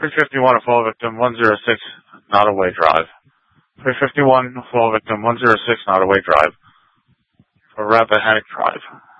351, a fall victim, 106, Nottoway Drive. 351, fall victim, 106, Nottoway Drive. For Rappahannock Drive.